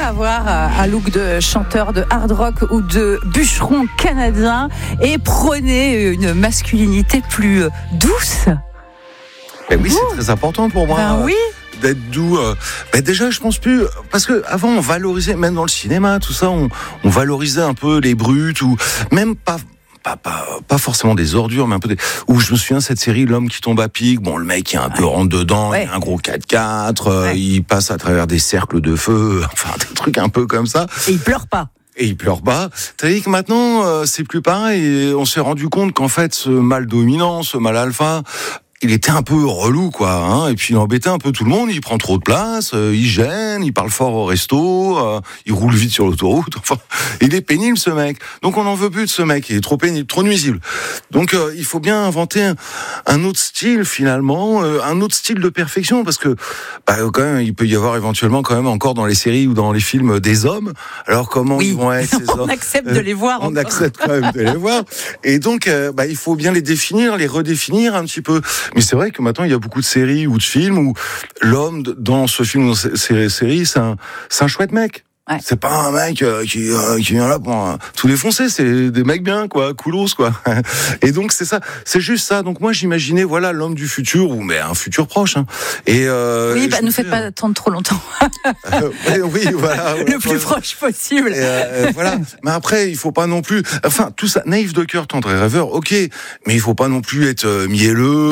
avoir un look de chanteur de hard rock ou de bûcheron canadien et prônez une masculinité plus douce. Ben oui, c'est très important pour moi. Ben oui. D'être doux. Déjà, je pense plus, parce que avant on valorisait, même dans le cinéma, tout ça, on valorisait un peu les brutes ou même pas forcément des ordures, mais un peu des. Où je me souviens cette série L'homme qui tombe à pic. Bon, le mec il est un peu rentre dedans, il a un gros 4x4, il passe à travers des cercles de feu, enfin des trucs un peu comme ça. Et il pleure pas. T'as dit que maintenant, c'est plus pareil. Et on s'est rendu compte qu'en fait, ce mâle dominant, ce mâle alpha, il était un peu relou, quoi. Hein, et puis il embêtait un peu tout le monde. Il prend trop de place, il gêne, il parle fort au resto, il roule vite sur l'autoroute. Enfin, il est pénible, ce mec. Donc on n'en veut plus de ce mec. Il est trop pénible, trop nuisible. Donc il faut bien inventer un autre style, finalement, un autre style de perfection, parce que quand même, il peut y avoir éventuellement quand même encore dans les séries ou dans les films des hommes. Alors comment ils vont être ces hommes ? On accepte de les voir. On accepte quand même de les voir. Et donc il faut bien les définir, les redéfinir un petit peu. Mais c'est vrai que maintenant, il y a beaucoup de séries ou de films où l'homme, dans ce film ou dans cette série, c'est un chouette mec. Ouais. C'est pas un mec qui vient là pour tout défoncer, c'est des mecs bien, quoi, coolos, quoi. Et donc, c'est ça, c'est juste ça. Donc, moi, j'imaginais, voilà, l'homme du futur, ou mais un futur proche. Hein. Et oui, ne faites pas attendre trop longtemps. Oui, voilà. Le plus proche possible. Voilà. Mais après, il faut pas non plus. Enfin, tout ça, naïf de cœur, tendre et rêveur, ok. Mais il faut pas non plus être mielleux,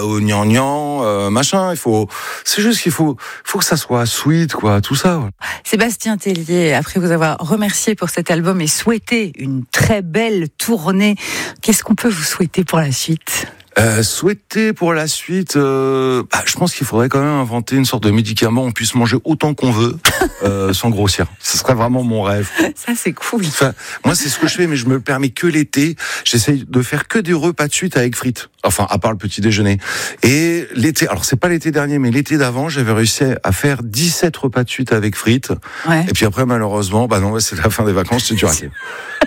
gnangnan, machin. C'est juste qu'il faut que ça soit sweet, quoi, tout ça. Voilà. Sébastien Tellier, après vous avoir remercié pour cet album et souhaité une très belle tournée, qu'est-ce qu'on peut vous souhaiter pour la suite ? Souhaiter pour la suite, je pense qu'il faudrait quand même inventer une sorte de médicament où on puisse manger autant qu'on veut, sans grossir. Ce serait vraiment mon rêve. Ça, c'est cool. Enfin, moi, c'est ce que je fais, mais je me le permets que l'été. J'essaye de faire que des repas de suite avec frites. Enfin, à part le petit déjeuner. Et l'été, alors c'est pas l'été dernier, mais l'été d'avant, j'avais réussi à faire 17 repas de suite avec frites. Ouais. Et puis après, malheureusement, c'est la fin des vacances, c'est dur à dire.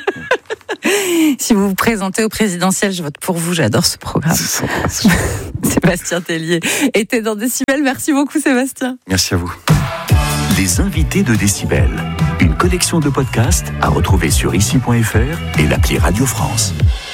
Si vous vous présentez au présidentiel, je vote pour vous, j'adore ce programme. Sébastien Tellier était dans Décibel. Merci beaucoup, Sébastien. Merci à vous. Les invités de Décibel, une collection de podcasts à retrouver sur ici.fr et l'appli Radio France.